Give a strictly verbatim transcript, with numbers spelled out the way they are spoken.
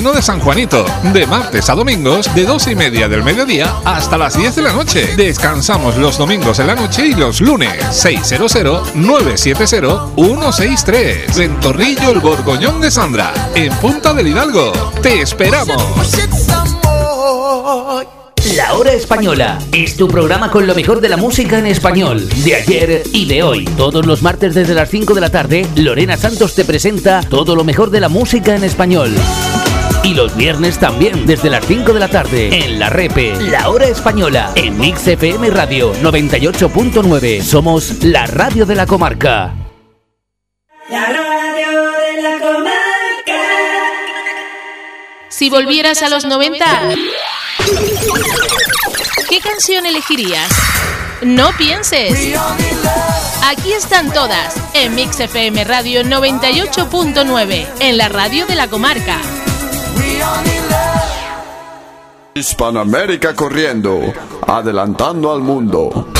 Camino de San Juanito, de martes a domingos, de doce y media del mediodía hasta las diez de la noche. Descansamos los domingos en la noche y los lunes. seiscientos, nueve siete cero, uno seis tres. Ventorrillo El Borgoñón de Sandra, en Punta del Hidalgo. ¡Te esperamos! La Hora Española es tu programa con lo mejor de la música en español, de ayer y de hoy. Todos los martes desde las cinco de la tarde, Lorena Santos te presenta todo lo mejor de la música en español. Y los viernes también, desde las cinco de la tarde, en La Repe, La Hora Española, en Mix F M Radio noventa y ocho punto nueve. Somos la radio de la comarca. La radio de la comarca. Si volvieras a los noventa, ¿qué canción elegirías? No pienses. Aquí están todas, en Mix F M Radio noventa y ocho punto nueve, en la radio de la comarca. Hispanoamérica corriendo, adelantando al mundo.